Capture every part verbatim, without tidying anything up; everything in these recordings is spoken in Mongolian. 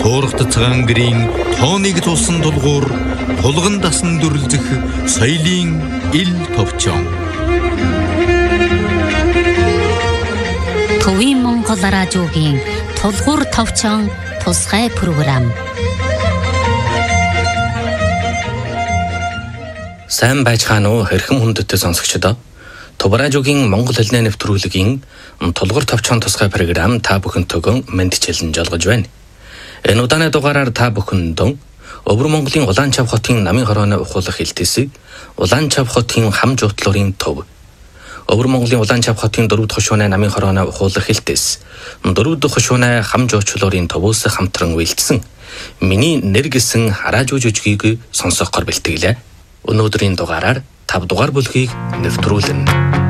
туурахт цагаан гэрийн тооныг тулсан дулгуур, тулган дасан дүрлзэх соёлын ил товчон. Төвийн Монгол радиогийн тулгуур товчон тусгай програм. Сайн байцгаана уу хэрхэн хүндэтэй сонсогчдоо. Төв радиогийн Монгол хэлний нэвтрүүлгийн тулгуур товчон тусгай програм та бүхэнтэйгэн мэдчилэн жолгож байна. Энэ удааны дугаараар та бүхэндээ Өвөр Монголын Улаанчав хотын намын хорооны ухуулах хэлтээсийг Улаанчав хотын хам жуутлуурын төв. Өвөр Монголын Улаанчав хотын дөрөв дэх хошууны намын хорооны ухуулах хэлтээс дөрөв дэх хошууны хам жуучлуурын төвөөс хамтран үйлдсэн миний нэр гэсэн хараажуу жүжигийг сонсохоор бэлтгэлээ. Өнөөдрийн дугаараар тав дугаар бүлгийг нэвтрүүлнэ.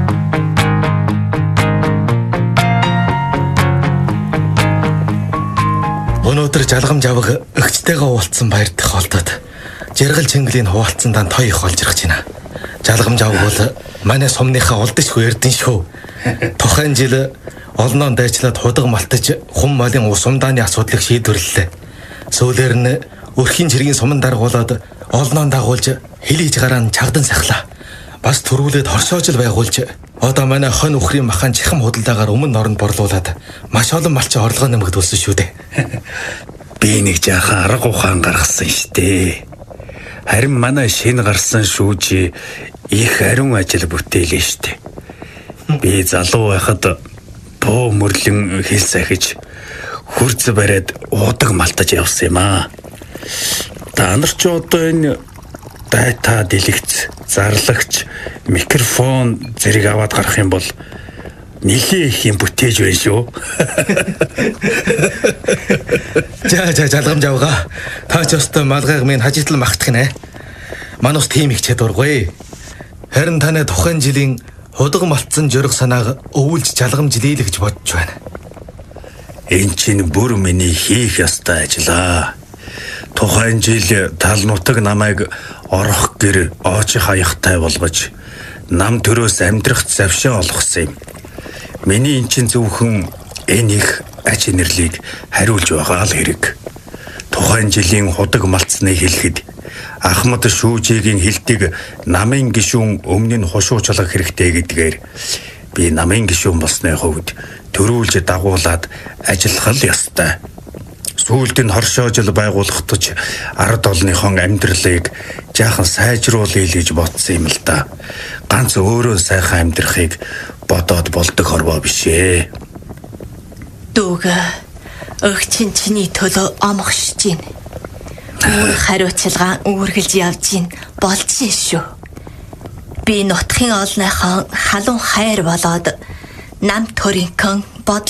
Өнөөдөр жалгамж авах эгчтэйгээ уулзсан баяр дэх холдод Жиргэл Чингэлийн хуваалцсан дан той их олж ирж байна. Жалгамж авах бол манай сумныхаа олдшгүй эрдэн шүү. Тухайн жил олноо дайчлаад худаг малтаж хум малын усумдааны асуудлыг шийдвэрлэлээ. Сүүлээр нь өрхийн цэргийн суман даргуулад олноон дагуулж хэлийж гараан чагдан сахлаа. Бас төрүүлээд хоршоожл байгуулж одоо манай хон үхрийн махан чихэм худалдаагаар өмнө оронд борлуулад маш олон малчин орлогоо нэмэгдүүлсэн шүү дээ. Би нэг жаахан арга ухаан гаргасан штэ. Харин манай шинэ гарсан шүүжи их ариун ажил бүтээлээ штэ. Би залуу байхад боо мөрлөн хэл сахиж хурц бариад уудаг малтаж явсан юм аа. Та нар ч одоо энэ дата дэлгэц, зарлагч, микрофон зэрэг аваад гарах юм бол нэлээ их юм бүтээж байна шүү. За за жалгамж авгаа. Та ч өстой малгайг минь хажитлан магтах нэ. Манус тийм их чадваргүй. Харин таны тухайн жилийн худаг малтсан жөрг санааг өвүүлж жалгамж лийлгэж бодож байна. Энд чинь бүр миний хийх ёстой ажлаа. Тухайн жил тал нутаг намайг орох гэр оочи хаягтай болгож нам төрөөс амьдрах завшаа олгосон юм. Миний эн чинь зөвхөн энэ их аж инэрлийг хариулж байгаа л хэрэг. Тухайн жилийн худаг малтсныг хэлэхэд Ахмад шүүжигийн хэлтийг намын гишүүн өмнө нь хушуучлах хэрэгтэй гэдгээр би намын гишүүн болсны хувьд төрүүлж дагуулад ажиллах л ёстой. Сүүлд нь хоршоожл байгуулахдаж ард олныхон амьдралыг жаахан сайжруулъя гэж бодсон юм л да. Ганц өөрөө сайхан амьдрахыг бодоод болдог хорвоо биш ээ. Дүүгээ өгчин чиний төлөө омгшиж гин. Өөр хариуцлага үүргэлж явж гин болж шүү. Би нутгийн олныхон халуун хайр болоод нам төрийнхэн